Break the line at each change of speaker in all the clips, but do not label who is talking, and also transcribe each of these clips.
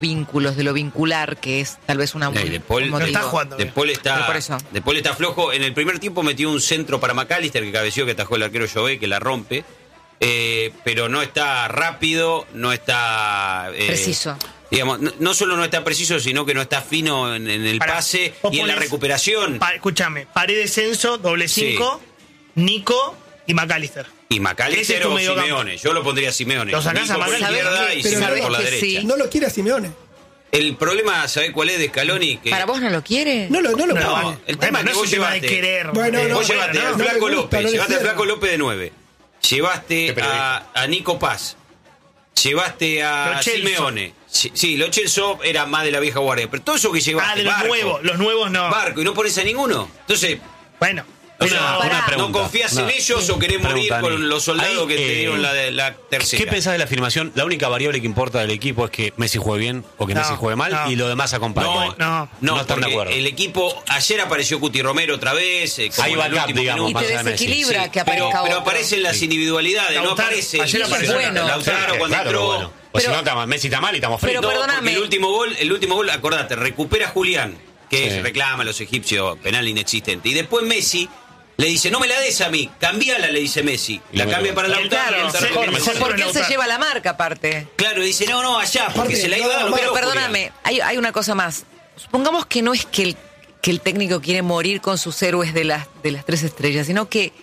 vínculos, de lo vincular, que es tal vez una...
De Paul
no está jugando.
De Paul está flojo. En el primer tiempo metió un centro para McAllister que cabeció, que atajó el arquero Jové, que la rompe. Pero no está rápido, no está...
preciso.
Digamos, no solo no está preciso, sino que no está fino en el pase y en la recuperación.
Escúchame, Paredes, Enzo, doble 5, Nico y McAllister.
Y McAllister o Simeone. Yo lo pondría a Simeone.
Lo sacás
Nico
a
por la izquierda y Simeone por la derecha.
Sí.
No lo quiere a Simeone.
El problema, ¿sabés cuál es de Scaloni? Que
¿Para vos no lo quiere?
No,
el tema es que vos llevaste...
de querer.
Vos llevaste al Flaco López, llevaste al
cierra.
Flaco López de 9. Llevaste a Nico Paz. Llevaste a Simeone. Sí, Lo Celso era más de la vieja guardia. Pero todo eso que llevaste.
Los nuevos no.
Barco, y no pones a ninguno. Entonces,
bueno.
Una pregunta.
¿no confías en ellos o querés morir con los soldados que te dieron la tercera?
¿Qué pensás de la afirmación? La única variable que importa del equipo es que Messi juegue bien o que Messi juegue mal y lo demás acompaña.
No
están de acuerdo.
El equipo, ayer apareció Cuti Romero otra vez.
Ahí va el gap, digamos,
y te desequilibra que aparezca
pero
otro.
aparecen las individualidades, no aparece.
Ayer apareció
Lautaro cuando entró.
Bueno. Pues si no, Messi está mal y estamos fritos.
Pero perdóname.
El último gol, acordate, recupera Julián, que reclama a los egipcios, penal inexistente. Y después Messi le dice, no me la des a mí, cambiala, le dice Messi. La cambia para Lautaro.
Porque él se lleva la marca, aparte.
Claro, dice, no, allá, porque se la iba a dar.
Pero perdóname, hay una cosa más. Supongamos que no es que el técnico quiere morir con sus héroes de las 3 estrellas, sino que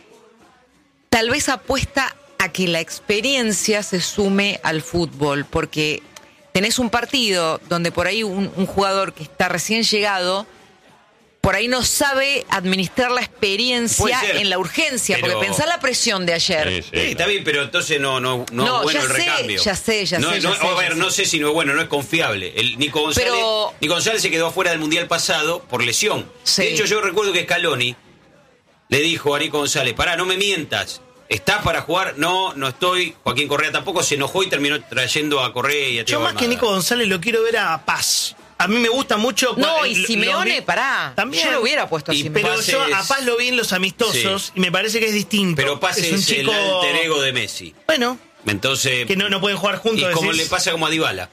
tal vez apuesta a que la experiencia se sume al fútbol, porque tenés un partido donde por ahí un jugador que está recién llegado, por ahí no sabe administrar la experiencia en la urgencia,
pero...
porque pensá la presión de ayer.
Sí, está bien, pero entonces no es bueno el recambio.
Ya sé.
No sé si no es bueno, no es confiable. Nico González se quedó fuera del Mundial pasado por lesión.
Sí.
De hecho, yo recuerdo que Scaloni le dijo a Nico González, pará, no me mientas. ¿Estás para jugar? No estoy. Joaquín Correa tampoco, se enojó y terminó trayendo a Correa y a Thiago
Yo más
Almada.
que Nico González lo quiero ver a Paz. A mí me gusta mucho...
Y Simeone, pará.
También.
Yo lo hubiera puesto a Simeone.
Pero yo a Paz lo vi en los amistosos y me parece que es distinto.
Pero Paz es
un chico...
el alter ego de Messi.
Bueno.
Entonces...
Que no pueden jugar juntos.
Y como le pasa como a Dybala.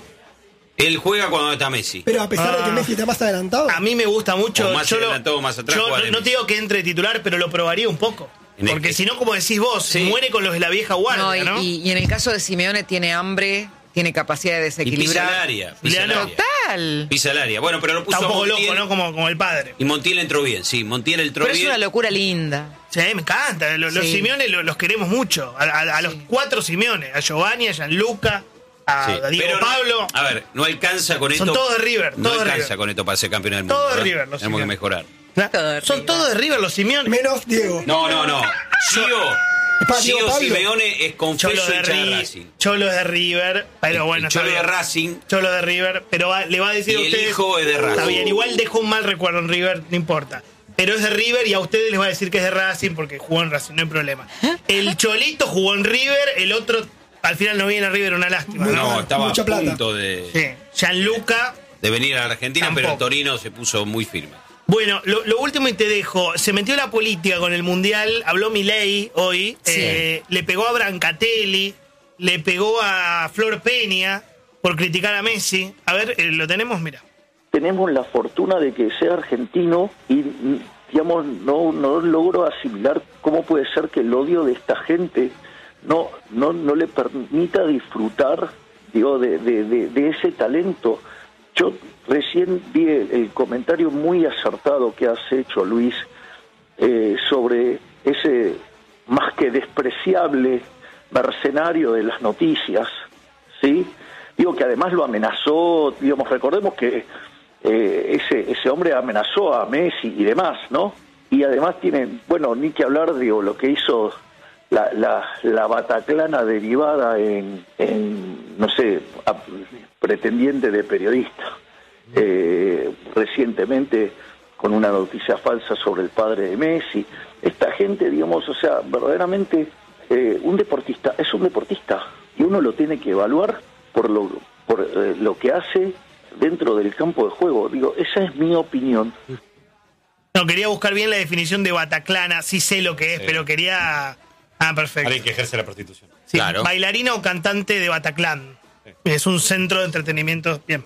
Él juega cuando está Messi.
Pero a pesar de que Messi está más adelantado.
A mí me gusta mucho.
O más adelantado, más atrás.
Yo no te digo que entre titular, pero lo probaría un poco. Porque si no, como decís vos, muere con los de la vieja guardia, ¿no?
Y en el caso de Simeone tiene hambre, tiene capacidad de desequilibrar.
Pisa el área.
Total.
Pisa el área. Bueno, pero lo puso
está un poco
Montiel,
loco, ¿no? Como el padre.
Y Montiel entró bien, sí. Montiel entró bien.
Pero es una locura linda.
Sí, me encanta. Los Simeone los queremos mucho. A los 4 Simeone. A Giovanni, a Gianluca, a Diego Pablo.
A ver, no alcanza con esto.
Son todos de River.
No alcanza con esto para ser campeón del mundo.
Todos de River.
Tenemos que mejorar.
Son todos de River los Simeone.
Menos Diego.
No. Gio Simeone es confeso hincha de Racing.
Cholo de River, pero bueno.
Cholo de Racing.
Cholo de River, pero le va a decir
y
a ustedes.
El hijo es de Racing.
Está bien, igual dejó un mal recuerdo en River, no importa. Pero es de River y a ustedes les va a decir que es de Racing porque jugó en Racing, no hay problema. El Cholito jugó en River, el otro al final no viene a River, una lástima.
No, estaba a punto de.
Sí. Gianluca.
De venir a la Argentina,
tampoco.
pero el Torino se puso muy firme.
Bueno, lo último y te dejo. Se metió la política con el Mundial, habló Milei hoy, le pegó a Brancatelli, le pegó a Flor Peña por criticar a Messi. A ver, lo tenemos, mira.
Tenemos la fortuna de que sea argentino y, digamos, no logro asimilar cómo puede ser que el odio de esta gente no le permita disfrutar, digo, de ese talento. Yo recién vi el comentario muy acertado que has hecho, Luis, sobre ese más que despreciable mercenario de las noticias, ¿sí? Digo que además lo amenazó, digamos, recordemos que ese hombre amenazó a Messi y demás, ¿no? Y además tiene, bueno, ni que hablar, digo, lo que hizo la Bataclana derivada en no sé, pretendiente de periodista, recientemente con una noticia falsa sobre el padre de Messi. Esta gente, digamos, o sea, verdaderamente un deportista es un deportista y uno lo tiene que evaluar por lo que hace dentro del campo de juego. Digo, esa es mi opinión.
No, quería buscar bien la definición de Bataclana, sí sé lo que es, pero quería... perfecto.
Alguien que ejerce la prostitución.
Sí,
claro.
Bailarina o cantante de Bataclan. Es un centro de entretenimiento. Bien.